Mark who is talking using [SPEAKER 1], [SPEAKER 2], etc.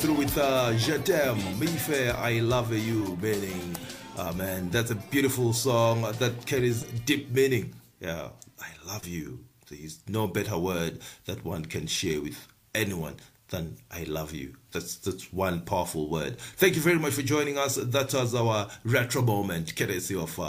[SPEAKER 1] through with Je t'aime, Mayfair, I love you, meaning, man, that's a beautiful song that carries deep meaning. Yeah, I love you. There's no better word that one can share with anyone than I love you. That's one powerful word. Thank you very much for joining us. That was our retro moment, courtesy of